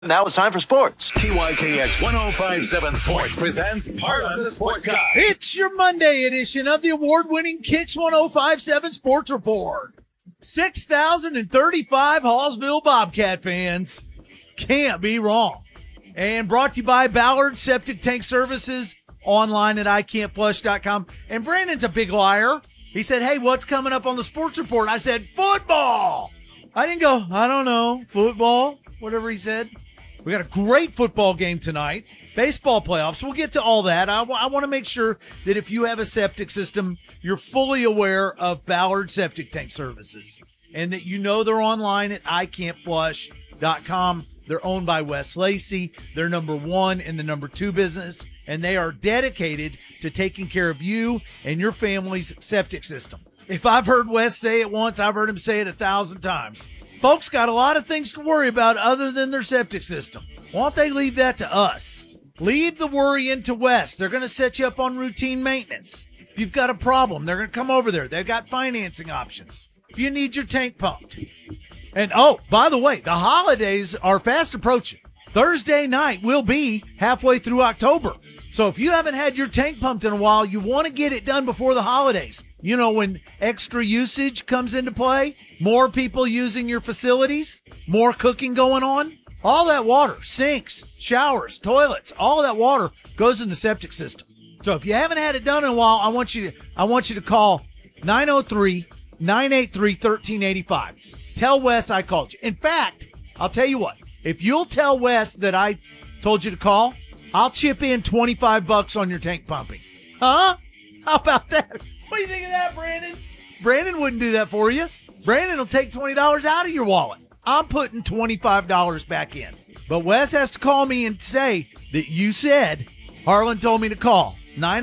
Now it's time for sports. KYKX 1057 Sports presents Harlan the Sports Guy. It's your Monday edition of the award-winning Kicks 1057 Sports Report. 6,035 Hallsville Bobcat fans. Can't be wrong. And brought to you by Ballard Septic Tank Services, online at iCan'tFlush.com. And Brandon's a big liar. He said, hey, what's coming up on the Sports Report? I said, football. I didn't go, I don't know, football, whatever he said. We got a great football game tonight. Baseball playoffs. We'll get to all that. I want to make sure that if you have a septic system, you're fully aware of Ballard Septic Tank Services and that you know they're online at iCan'tFlush.com. They're owned by Wes Lacey. They're number one in the number two business, and they are dedicated to taking care of you and your family's septic system. If I've heard Wes say it once, I've heard him say it 1,000 times. Folks got a lot of things to worry about other than their septic system. Why don't they leave that to us? Leave the worry into Wes. They're going to set you up on routine maintenance. If you've got a problem, they're going to come over there. They've got financing options. If you need your tank pumped. And, oh, by the way, the holidays are fast approaching. Thursday night will be halfway through October. So if you haven't had your tank pumped in a while, you want to get it done before the holidays. You know, when extra usage comes into play, more people using your facilities, more cooking going on, all that water, sinks, showers, toilets, all that water goes in the septic system. So if you haven't had it done in a while, I want you to call 903-983-1385. Tell Wes I called you. In fact, I'll tell you what, if you'll tell Wes that I told you to call, I'll chip in $25 on your tank pumping. Huh? How about that? What do you think of that, Brandon? Brandon wouldn't do that for you. Brandon will take $20 out of your wallet. I'm putting $25 back in. But Wes has to call me and say that you said Harlan told me to call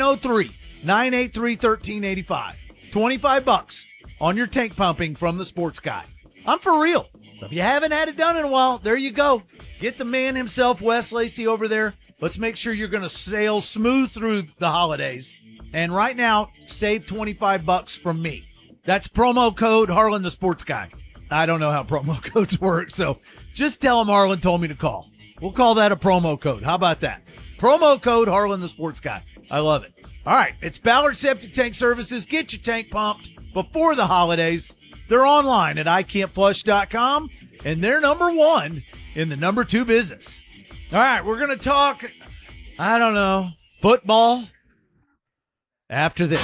903-983-1385. $25 on your tank pumping from the Sports Guy. I'm for real. If you haven't had it done in a while, there you go. Get the man himself, Wes Lacey, over there. Let's make sure you're going to sail smooth through the holidays. And right now, save $25 from me. That's promo code Harlan the Sports Guy. I don't know how promo codes work, so just tell him Harlan told me to call. We'll call that a promo code. How about that? Promo code Harlan the Sports Guy. I love it. All right, it's Ballard Septic Tank Services. Get your tank pumped before the holidays. They're online at iCan'tFlush.com, and they're number one in the number two business. All right, we're going to talk, I don't know, football after this.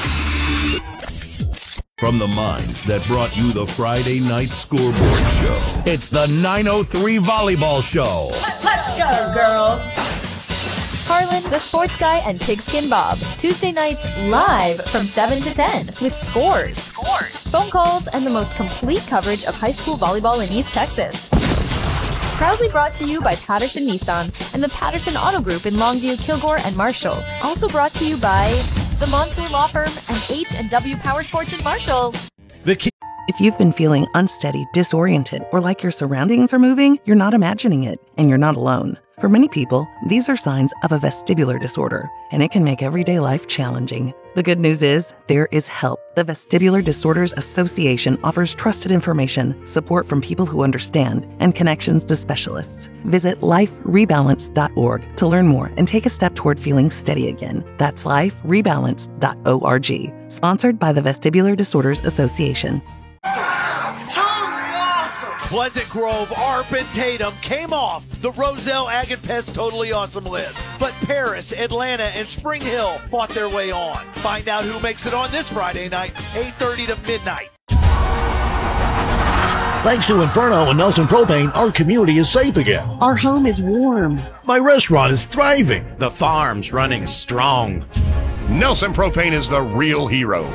From the minds that brought you the Friday Night Scoreboard Show, it's the 903 Volleyball Show. Let's go, girls. Harlan, the Sports Guy, and Pigskin Bob. Tuesday nights live from 7 to 10 with scores, phone calls, and the most complete coverage of high school volleyball in East Texas. Proudly brought to you by Patterson Nissan and the Patterson Auto Group in Longview, Kilgore, and Marshall. Also brought to you by the Monsoor Law Firm and H&W Power Sports in Marshall. If you've been feeling unsteady, disoriented, or like your surroundings are moving, you're not imagining it, and you're not alone. For many people, these are signs of a vestibular disorder, and it can make everyday life challenging. The good news is, there is help. The Vestibular Disorders Association offers trusted information, support from people who understand, and connections to specialists. Visit liferebalance.org to learn more and take a step toward feeling steady again. That's liferebalance.org. Sponsored by the Vestibular Disorders Association. Pleasant Grove, Arp, and Tatum came off the Roselle Agate-Pest Totally Awesome list. But Paris, Atlanta, and Spring Hill fought their way on. Find out who makes it on this Friday night, 8:30 to midnight. Thanks to Inferno and Nelson Propane, our community is safe again. Our home is warm. My restaurant is thriving. The farm's running strong. Nelson Propane is the real hero.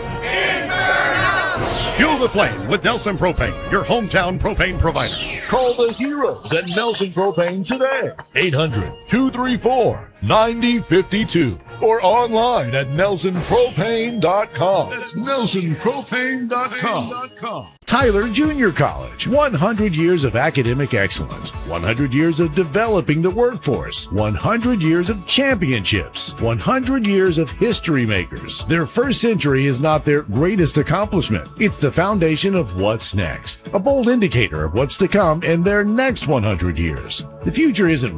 Fuel the flame with Nelson Propane, your hometown propane provider. Call the heroes at Nelson Propane today. 800-234-5600. 9052 or online at NelsonPropane.com. That's NelsonPropane.com. Tyler Junior College, 100 years of academic excellence, 100 years of developing the workforce, 100 years of championships, 100 years of history makers. Their first century is not their greatest accomplishment. It's the foundation of what's next, a bold indicator of what's to come in their next 100 years. The future isn't